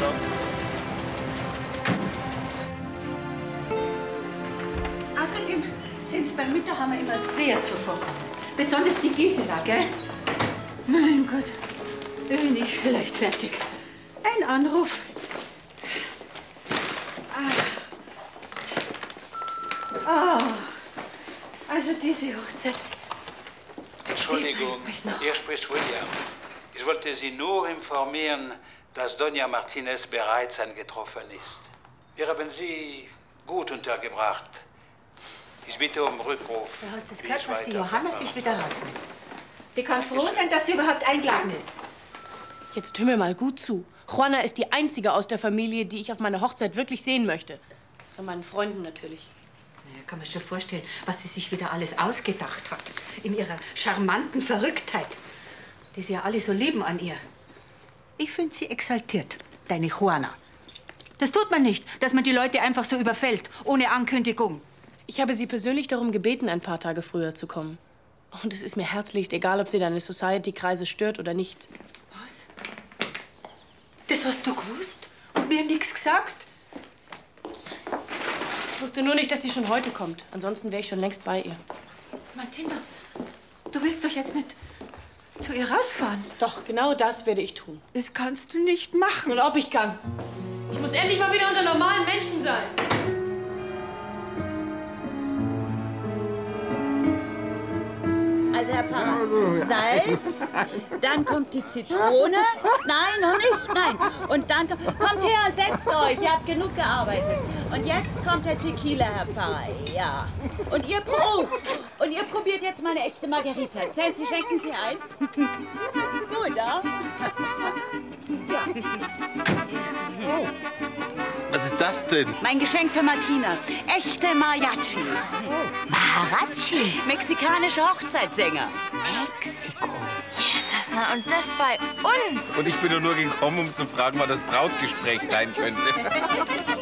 Außerdem sind Sie beim Mittaghammer immer sehr zuvorkommend. Besonders die Gisela, gell? Mein Gott, bin ich vielleicht fertig. Ein Anruf. Also diese Hochzeit. Entschuldigung, hier spricht William. Ich wollte Sie nur informieren, dass Doña Martinez bereits eingetroffen ist. Wir haben sie gut untergebracht. Ich bitte um Rückruf. Du hast es gehört, was die Johanna sich wieder rausnimmt. Die kann froh sein, dass sie überhaupt eingeladen ist. Jetzt hör mir mal gut zu. Juana ist die einzige aus der Familie, die ich auf meiner Hochzeit wirklich sehen möchte. Außer meinen Freunden natürlich. Ja, kann man sich schon vorstellen, was sie sich wieder alles ausgedacht hat. In ihrer charmanten Verrücktheit. Die sie ja alle so lieben an ihr. Ich finde sie exaltiert, deine Juana. Das tut man nicht, dass man die Leute einfach so überfällt, ohne Ankündigung. Ich habe sie persönlich darum gebeten, ein paar Tage früher zu kommen. Und es ist mir herzlichst egal, ob sie deine Society-Kreise stört oder nicht. Was? Das hast du gewusst und mir nichts gesagt? Ich wusste nur nicht, dass sie schon heute kommt. Ansonsten wäre ich schon längst bei ihr. Martina, du willst doch jetzt nicht zu ihr rausfahren? Doch, genau das werde ich tun. Das kannst du nicht machen. Und ob ich kann. Ich muss endlich mal wieder unter normalen Menschen sein. Also, Herr Pfarrer, Salz, dann kommt die Zitrone. Nein, noch nicht, nein. Und dann kommt her und setzt euch. Ihr habt genug gearbeitet. Und jetzt kommt der Tequila, Herr Pfarrer. Ja. Und ihr probiert jetzt mal eine echte Margarita. Sie schenken Sie ein. Gut, ja? Oh. Was ist das denn? Mein Geschenk für Martina. Echte Mariachis. Mariachi? Mexikanische Hochzeitssänger. Mexiko. Jesus, na und das bei uns. Und ich bin nur gekommen, um zu fragen, wann das Brautgespräch sein könnte.